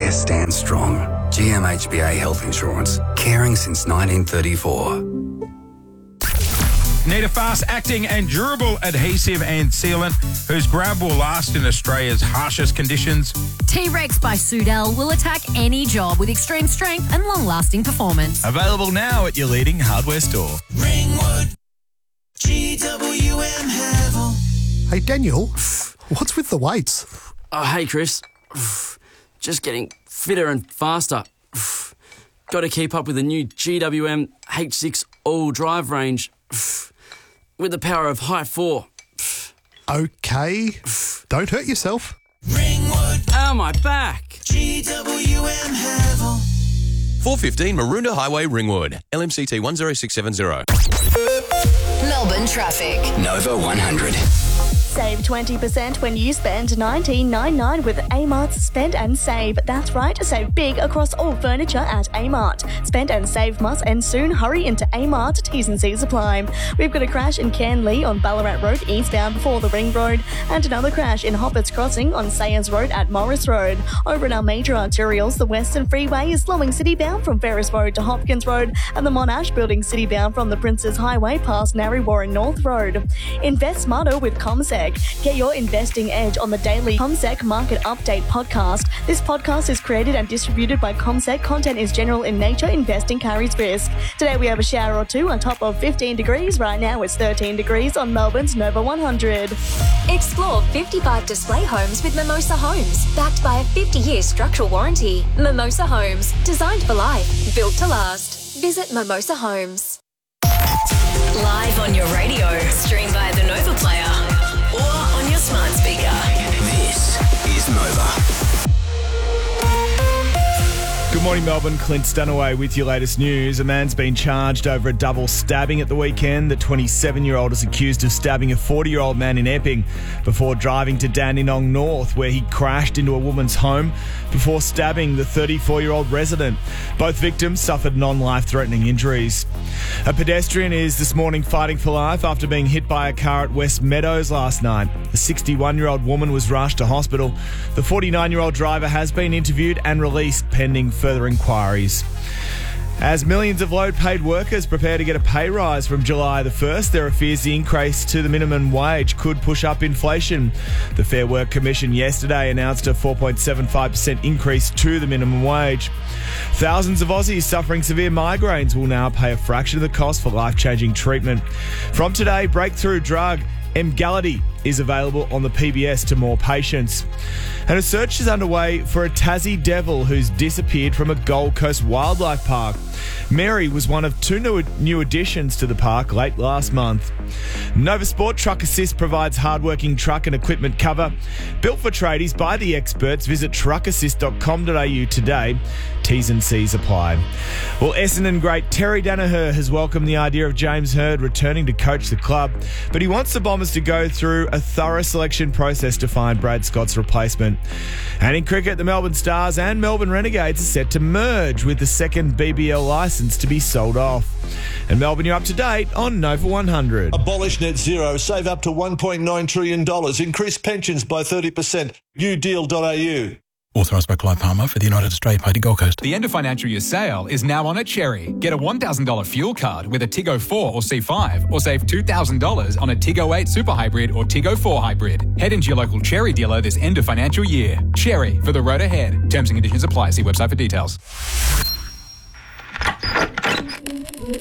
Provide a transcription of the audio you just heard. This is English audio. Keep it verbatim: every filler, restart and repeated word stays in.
Australia stands strong. G M H B A Health Insurance, caring since nineteen thirty-four. Need a fast-acting and durable adhesive and sealant whose grab will last in Australia's harshest conditions? T-Rex by Sudal will attack any job with extreme strength and long-lasting performance. Available now at your leading hardware store. Ringwood, G W M Havel. Hey, Daniel, what's with the weights? Oh, hey, Chris. Just getting fitter and faster. Got to keep up with the new G W M H six all drive range with the power of high four. Okay, don't hurt yourself. Ringwood, Oh, my back. G W M Havel. four fifteen Maroondah Highway, Ringwood. L M C T one zero six seven zero. Melbourne traffic. Nova one hundred. Save twenty percent when you spend nineteen ninety-nine with Amart's Spend and Save. That's right, save big across all furniture at Amart. Spend and save must end soon. Hurry into Amart. T's and C's apply. We've got a crash in Canley on Ballarat Road eastbound before the Ring Road, and another crash in Hoppett's Crossing on Sayers Road at Morris Road. Over in our major arterials, the Western Freeway is slowing citybound from Ferris Road to Hopkins Road, and the Monash Building citybound from the Princes Highway past Narre Warren North Road. Invest smarter with CommSec. Get your investing edge on the daily CommSec Market Update podcast. This podcast is created and distributed by CommSec. Content is general in nature. Investing carries risk. Today we have a shower or two, on top of fifteen degrees. Right now it's thirteen degrees on Melbourne's Nova one hundred. Explore fifty-five display homes with Mimosa Homes, backed by a fifty-year structural warranty. Mimosa Homes, designed for life, built to last. Visit Mimosa Homes. Live on your radio, stream via the Nova Player, or on your smart speaker. This is Nova. Good morning, Melbourne. Clint Dunaway with your latest news. A man's been charged over a double stabbing at the weekend. The twenty-seven-year-old is accused of stabbing a forty-year-old man in Epping before driving to Dandenong North, where he crashed into a woman's home before stabbing the thirty-four-year-old resident. Both victims suffered non-life-threatening injuries. A pedestrian is this morning fighting for life after being hit by a car at West Meadows last night. A sixty-one-year-old woman was rushed to hospital. The forty-nine-year-old driver has been interviewed and released pending further inquiries. As millions of low-paid workers prepare to get a pay rise from July the first, there are fears the increase to the minimum wage could push up inflation. The Fair Work Commission yesterday announced a four point seven five percent increase to the minimum wage. Thousands of Aussies suffering severe migraines will now pay a fraction of the cost for life-changing treatment. From today, breakthrough drug Emgality is available on the P B S to more patients. And a search is underway for a Tassie devil who's disappeared from a Gold Coast wildlife park. Mary was one of two new, new additions to the park late last month. Nova Sport Truck Assist provides hardworking truck and equipment cover. Built for tradies by the experts. Visit truck assist dot com dot a u today. T's and C's apply. Well, Essendon great Terry Danaher has welcomed the idea of James Hird returning to coach the club, but he wants the Bombers to go through a thorough selection process to find Brad Scott's replacement. And in cricket, the Melbourne Stars and Melbourne Renegades are set to merge, with the second B B L licence to be sold off. And Melbourne, you're up to date on Nova one hundred. Abolish net zero, save up to one point nine trillion dollars, increase pensions by thirty percent. new deal dot a u. Authorised by Clive Palmer for the United Australia Party Gold Coast. The end of financial year sale is now on at Cherry. Get a one thousand dollars fuel card with a Tiggo four or C five, or save two thousand dollars on a Tiggo eight Super Hybrid or Tiggo four Hybrid. Head into your local Cherry dealer this end of financial year. Cherry, for the road ahead. Terms and conditions apply. See website for details.